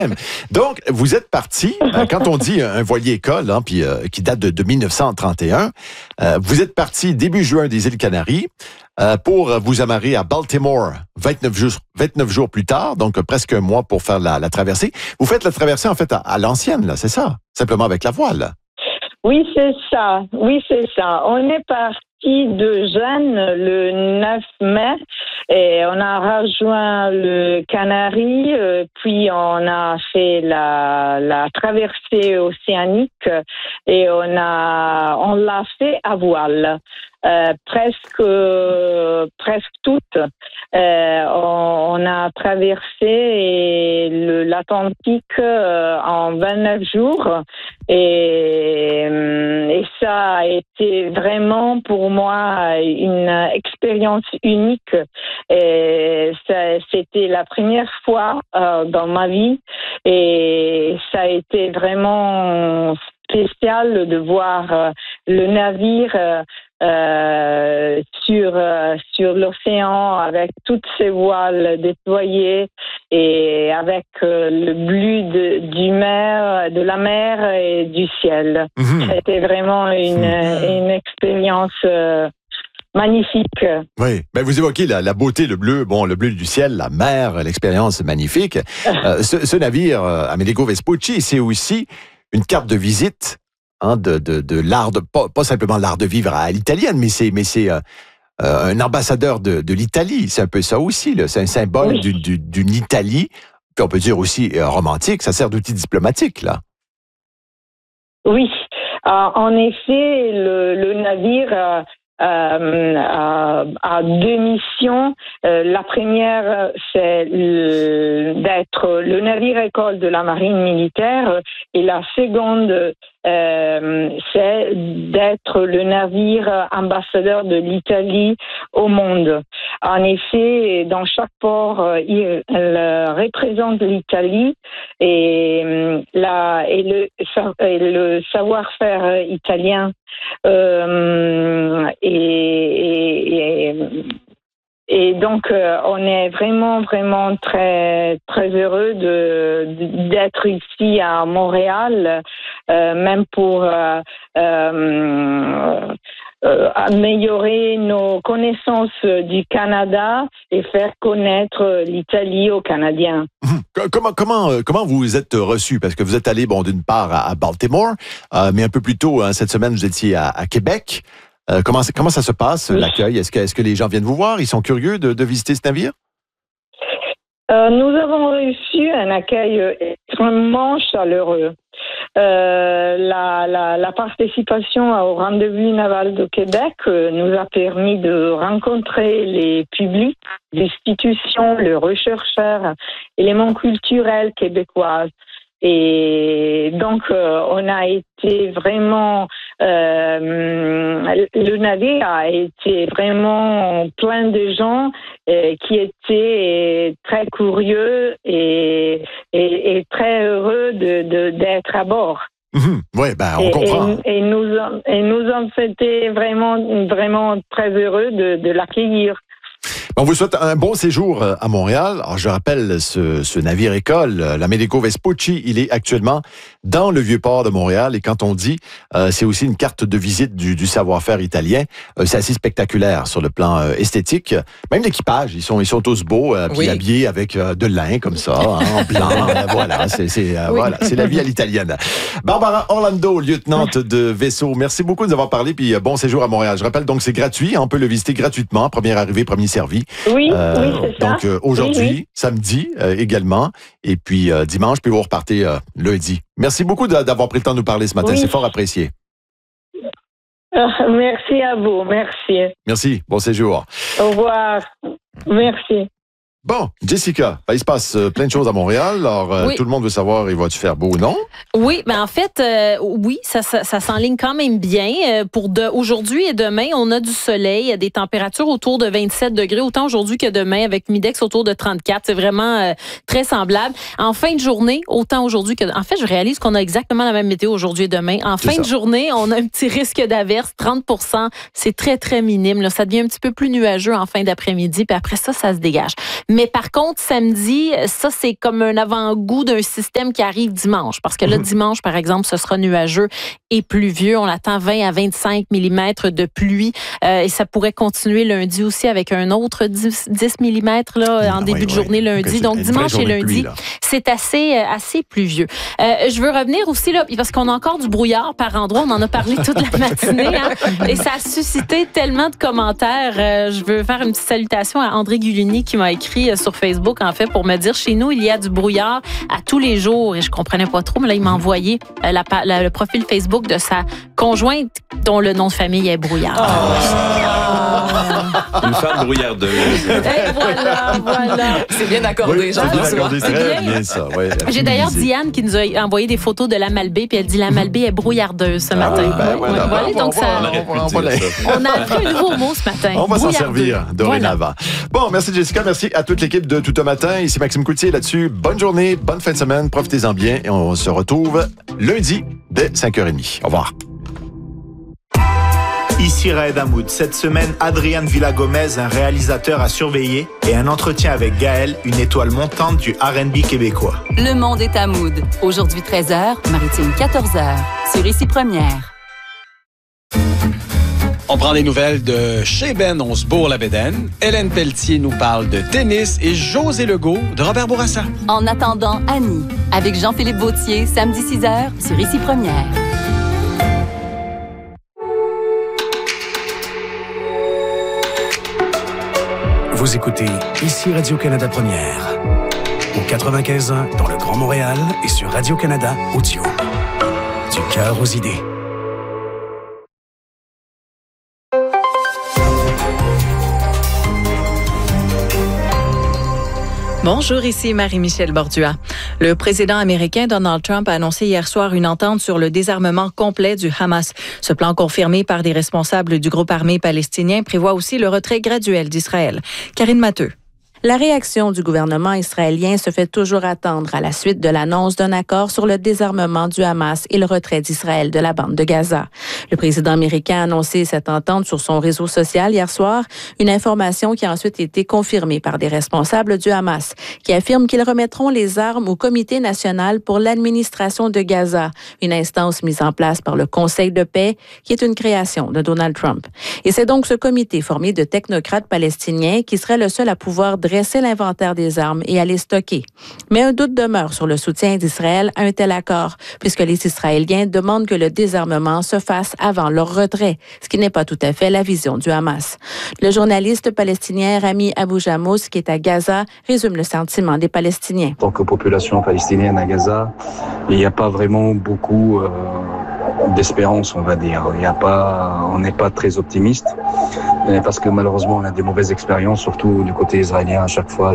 Donc, vous êtes parti, quand on dit un voilier école, puis qui date de 1931, vous êtes parti début juin des îles Canaries pour vous amarrer à Baltimore 29 jours plus tard, donc presque un mois pour faire la traversée. Vous faites la traversée, en fait, à l'ancienne, là, c'est ça? Simplement avec la voile. Oui, c'est ça. On est parti de Gênes le 9 mai et on a rejoint le Canaries, puis on a fait la traversée océanique et on l'a fait à voile. Presque toutes. On a traversé l'Atlantique en 29 jours et ça a été vraiment pour moi une expérience unique. Et c'était la première fois dans ma vie et ça a été vraiment spécial de voir le navire sur l'océan avec toutes ses voiles déployées et avec le bleu de la mer et du ciel. C'était vraiment une expérience magnifique. Oui, ben vous évoquez la beauté, le bleu du ciel, la mer, l'expérience magnifique. Ce navire, Amerigo Vespucci, c'est aussi une carte de visite de l'art, pas simplement l'art de vivre à l'italienne, mais c'est un ambassadeur de l'Italie. C'est un peu ça aussi, là. C'est un symbole d'une Italie, puis on peut dire aussi romantique. Ça sert d'outil diplomatique, là. Oui, en effet, le navire a deux missions. La première, c'est d'être le navire école de la marine militaire et la seconde, c'est d'être le navire ambassadeur de l'Italie au monde. En effet, dans chaque port, il représente l'Italie et le savoir-faire italien. Et donc, on est vraiment, vraiment très, très heureux d'être ici à Montréal, même pour améliorer nos connaissances du Canada et faire connaître l'Italie aux Canadiens. Comment vous êtes reçu? Parce que vous êtes allé, d'une part à Baltimore, mais un peu plus tôt, cette semaine, vous étiez à Québec. Comment ça se passe, l'accueil? Est-ce que les gens viennent vous voir? Ils sont curieux de visiter ce navire? Nous avons reçu un accueil extrêmement chaleureux. La participation au rendez-vous naval de Québec nous a permis de rencontrer les publics, les institutions, les chercheurs, éléments culturels québécois. Et donc, on a été vraiment... le navire a été vraiment plein de gens qui étaient très curieux et très heureux d'être à bord. Oui, on comprend. Et nous avons été vraiment très heureux de l'accueillir. On vous souhaite un bon séjour à Montréal. Alors, je rappelle ce navire école, l'Amerigo Vespucci, il est actuellement dans le Vieux-Port de Montréal. Et quand on dit, c'est aussi une carte de visite du savoir-faire italien, c'est assez spectaculaire sur le plan esthétique. Même l'équipage, ils sont tous beaux, puis habillés avec de lin comme ça, en blanc. Voilà, c'est la vie à l'italienne. Barbara Orlando, lieutenante de vaisseau, merci beaucoup de nous avoir parlé, puis bon séjour à Montréal. Je rappelle donc c'est gratuit, on peut le visiter gratuitement, première arrivée, premier servi. Oui, c'est ça. Donc aujourd'hui, samedi également, et puis dimanche, puis vous repartez lundi. Merci beaucoup d'avoir pris le temps de nous parler ce matin, c'est fort apprécié. Merci à vous, merci. Merci, bon séjour. Au revoir, merci. Bon, Jessica, il se passe plein de choses à Montréal. Alors, tout le monde veut savoir, il va-tu faire beau ou non? Oui, mais en fait, oui, ça s'enligne quand même bien. Pour aujourd'hui et demain, on a du soleil, des températures autour de 27 degrés, autant aujourd'hui que demain, avec Midex autour de 34. C'est vraiment très semblable. En fin de journée, autant aujourd'hui que... En fait, je réalise qu'on a exactement la même météo aujourd'hui et demain. En fin de journée, on a un petit risque d'averse, 30%. C'est très, très minime. Là. Ça devient un petit peu plus nuageux en fin d'après-midi, puis après ça, ça se dégage. Mais par contre, samedi, ça, c'est comme un avant-goût d'un système qui arrive dimanche. Parce que là, dimanche, par exemple, ce sera nuageux et pluvieux. On attend 20 à 25 mm de pluie. Et ça pourrait continuer lundi aussi avec un autre 10 mm là, en début de journée lundi. Donc, dimanche et lundi, pluie, c'est assez pluvieux. Je veux revenir aussi, là, parce qu'on a encore du brouillard par endroits. On en a parlé toute la matinée. Et ça a suscité tellement de commentaires. Je veux faire une petite salutation à André Gulini qui m'a écrit sur Facebook, en fait, pour me dire, chez nous, il y a du brouillard à tous les jours. Et je comprenais pas trop, mais là, il m'a envoyé le profil Facebook de sa conjointe dont le nom de famille est Brouillard. Une femme brouillardeuse. Et voilà. C'est bien accordé, Jean-François. C'est bien ça. Ouais, j'ai d'ailleurs Diane qui nous a envoyé des photos de la Malbaie, puis elle dit la Malbaie est brouillardeuse ce matin. Voilà, donc on a appris un nouveau mot ce matin. On va s'en servir dorénavant. Bon, merci Jessica, merci à toute l'équipe de Tout un matin. Ici Maxime Coutier là-dessus. Bonne journée, bonne fin de semaine, profitez-en bien et on se retrouve lundi dès 5h30. Au revoir. Ici Raed Hamoud. Cette semaine, Adrian Villa-Gomez, un réalisateur à surveiller, et un entretien avec Gaël, une étoile montante du R&B québécois. Le monde est Hamoud. Aujourd'hui 13h, Maritime 14h. Sur Ici Première. On prend des nouvelles de chez Ben, on se bourre la bédaine. Hélène Pelletier nous parle de tennis et José Legault de Robert Bourassa. En attendant, Annie, avec Jean-Philippe Vautier, samedi 6h, sur Ici Première. Vous écoutez Ici Radio-Canada Première. Au 95.1 dans le Grand Montréal et sur Radio-Canada Audio. Du cœur aux idées. Bonjour, ici Marie-Michel Bordua. Le président américain Donald Trump a annoncé hier soir une entente sur le désarmement complet du Hamas. Ce plan confirmé par des responsables du groupe armé palestinien prévoit aussi le retrait graduel d'Israël. Karine Matteux. La réaction du gouvernement israélien se fait toujours attendre à la suite de l'annonce d'un accord sur le désarmement du Hamas et le retrait d'Israël de la bande de Gaza. Le président américain a annoncé cette entente sur son réseau social hier soir, une information qui a ensuite été confirmée par des responsables du Hamas, qui affirment qu'ils remettront les armes au Comité national pour l'administration de Gaza, une instance mise en place par le Conseil de paix, qui est une création de Donald Trump. Et c'est donc ce comité formé de technocrates palestiniens qui serait le seul à pouvoir dresser l'inventaire des armes et à les stocker. Mais un doute demeure sur le soutien d'Israël à un tel accord, puisque les Israéliens demandent que le désarmement se fasse avant leur retrait, ce qui n'est pas tout à fait la vision du Hamas. Le journaliste palestinien Rami Abou-Jamous, qui est à Gaza, résume le sentiment des Palestiniens. En tant que population palestinienne à Gaza, il n'y a pas vraiment beaucoup d'espérance, on va dire. On n'est pas très optimiste, parce que malheureusement, on a des mauvaises expériences, surtout du côté israélien. À chaque fois,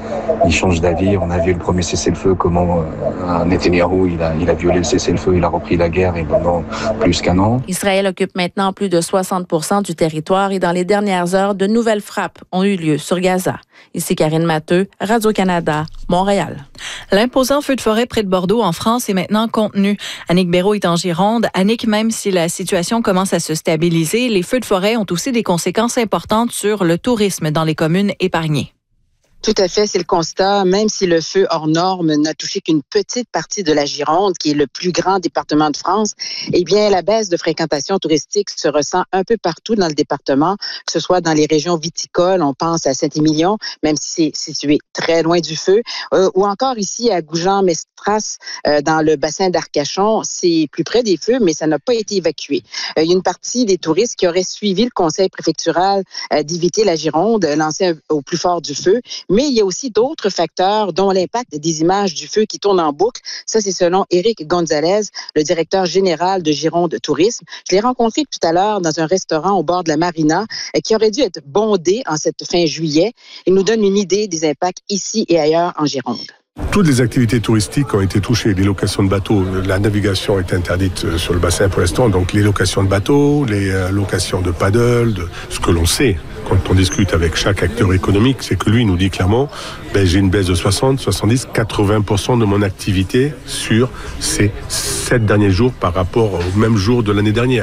il change d'avis. On a vu le premier cessez-le-feu, comment Netanyahou, il a violé le cessez-le-feu, il a repris la guerre et pendant plus qu'un an. Israël occupe maintenant plus de 60% du territoire et dans les dernières heures, de nouvelles frappes ont eu lieu sur Gaza. Ici Karine Matteux, Radio-Canada, Montréal. L'imposant feu de forêt près de Bordeaux en France est maintenant contenu. Annick Béraud est en Gironde. Annick, même si la situation commence à se stabiliser, les feux de forêt ont aussi des conséquences importantes sur le tourisme dans les communes épargnées. Tout à fait, c'est le constat. Même si le feu hors norme n'a touché qu'une petite partie de la Gironde, qui est le plus grand département de France, eh bien, la baisse de fréquentation touristique se ressent un peu partout dans le département, que ce soit dans les régions viticoles, on pense à Saint-Émilion, même si c'est situé très loin du feu, ou encore ici à Goujan-Mestras, dans le bassin d'Arcachon. C'est plus près des feux, mais ça n'a pas été évacué. Il y a une partie des touristes qui auraient suivi le conseil préfectural d'éviter la Gironde, lancé au plus fort du feu. Mais il y a aussi d'autres facteurs, dont l'impact des images du feu qui tournent en boucle. Ça, c'est selon Éric Gonzalez, le directeur général de Gironde Tourisme. Je l'ai rencontré tout à l'heure dans un restaurant au bord de la marina qui aurait dû être bondé en cette fin juillet. Il nous donne une idée des impacts ici et ailleurs en Gironde. Toutes les activités touristiques ont été touchées. Les locations de bateaux, la navigation est interdite sur le bassin pour l'instant. Donc les locations de bateaux, les locations de paddle, ce que l'on sait quand on discute avec chaque acteur économique, c'est que lui nous dit clairement, j'ai une baisse de 60, 70, 80% de mon activité sur ces 7 derniers jours par rapport au même jour de l'année dernière.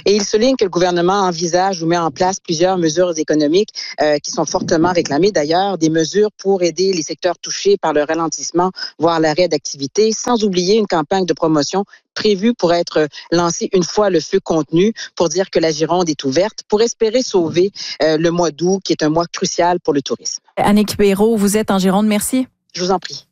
Et il souligne que le gouvernement envisage ou met en place plusieurs mesures économiques qui sont fortement réclamées d'ailleurs, des mesures pour aider les secteurs touchés par le ralentissement, voire l'arrêt d'activité, sans oublier une campagne de promotion prévue pour être lancée une fois le feu contenu, pour dire que la Gironde est ouverte, pour espérer sauver le mois d'août, qui est un mois crucial pour le tourisme. Annick Béraud, vous êtes en Gironde, merci. Je vous en prie.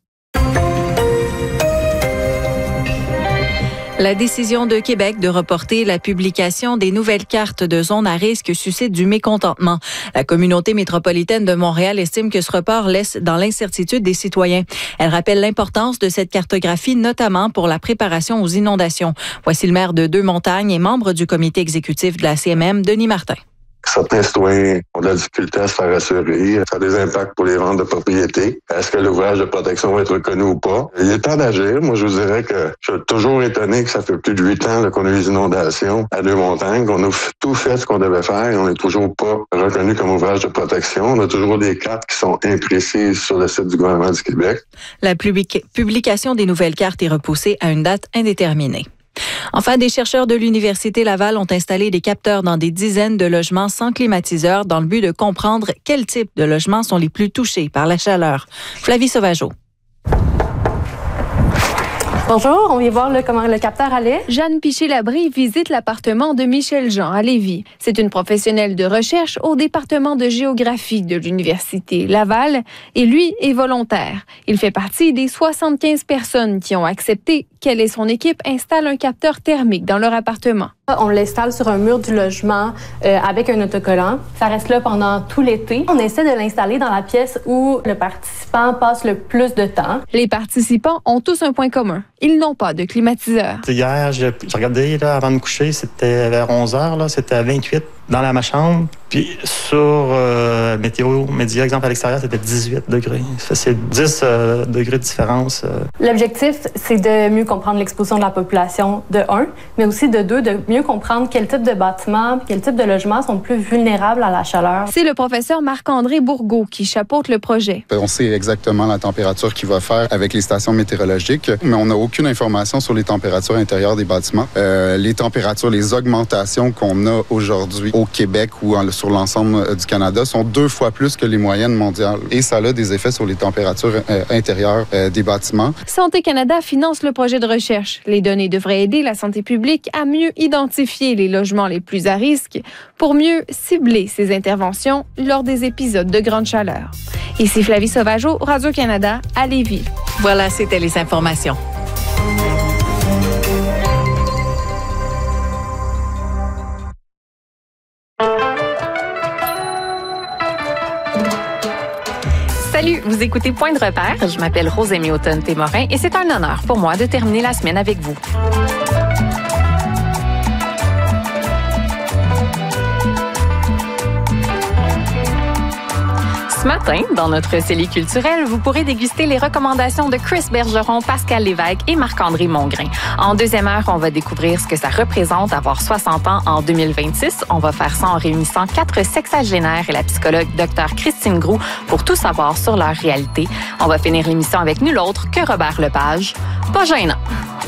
La décision de Québec de reporter la publication des nouvelles cartes de zones à risque suscite du mécontentement. La communauté métropolitaine de Montréal estime que ce report laisse dans l'incertitude des citoyens. Elle rappelle l'importance de cette cartographie, notamment pour la préparation aux inondations. Voici le maire de Deux-Montagnes et membre du comité exécutif de la CMM, Denis Martin. Certains citoyens ont de la difficulté à se faire assurer. Ça a des impacts pour les ventes de propriété. Est-ce que l'ouvrage de protection va être reconnu ou pas? Il est temps d'agir. Moi, je vous dirais que je suis toujours étonné que ça fait plus de 8 ans là, qu'on a eu des inondations à Deux-Montagnes, qu'on a tout fait ce qu'on devait faire et on n'est toujours pas reconnu comme ouvrage de protection. On a toujours des cartes qui sont imprécises sur le site du gouvernement du Québec. La publication des nouvelles cartes est repoussée à une date indéterminée. Enfin, des chercheurs de l'Université Laval ont installé des capteurs dans des dizaines de logements sans climatiseur dans le but de comprendre quels types de logements sont les plus touchés par la chaleur. Flavie Sauvageau. Bonjour, on vient voir comment le capteur allait. Jeanne Piché-Labrie visite l'appartement de Michel Jean à Lévis. C'est une professionnelle de recherche au département de géographie de l'Université Laval et lui est volontaire. Il fait partie des 75 personnes qui ont accepté qu'elle et son équipe installent un capteur thermique dans leur appartement. On l'installe sur un mur du logement avec un autocollant. Ça reste là pendant tout l'été. On essaie de l'installer dans la pièce où le participant passe le plus de temps. Les participants ont tous un point commun. Ils n'ont pas de climatiseur. Hier, j'ai regardé là, avant de me coucher, c'était vers 11h, là, c'était à 28 dans ma chambre. Puis sur Météo Média, exemple à l'extérieur, c'était 18 degrés. C'est 10 degrés de différence. L'objectif, c'est de mieux comprendre l'exposition de la population, de 1, mais aussi de 2, de mieux comprendre quel type de bâtiments, quel type de logements sont plus vulnérables à la chaleur. C'est le professeur Marc-André Bourgault qui chapeaute le projet. On sait exactement la température qu'il va faire avec les stations météorologiques, mais on n'a aucune information sur les températures intérieures des bâtiments. Les températures, les augmentations qu'on a aujourd'hui au Québec ou sur l'ensemble du Canada sont 2 fois plus que les moyennes mondiales. Et ça a des effets sur les températures intérieures des bâtiments. Santé Canada finance le projet de recherche. Les données devraient aider la santé publique à mieux identifier les logements les plus à risque pour mieux cibler ces interventions lors des épisodes de grande chaleur. Ici Flavie Sauvageau, Radio-Canada, à Lévis. Voilà, c'était les informations. Salut, vous écoutez Point de repère. Je m'appelle Rosémie Automne-Témorin et c'est un honneur pour moi de terminer la semaine avec vous. Ce matin, dans notre série culturelle, vous pourrez déguster les recommandations de Chris Bergeron, Pascal Lévesque et Marc-André Mongrain. En deuxième heure, on va découvrir ce que ça représente avoir 60 ans en 2026. On va faire ça en réunissant 4 sexagénaires et la psychologue Dr Christine Groux pour tout savoir sur leur réalité. On va finir l'émission avec nul autre que Robert Lepage. Pas gênant.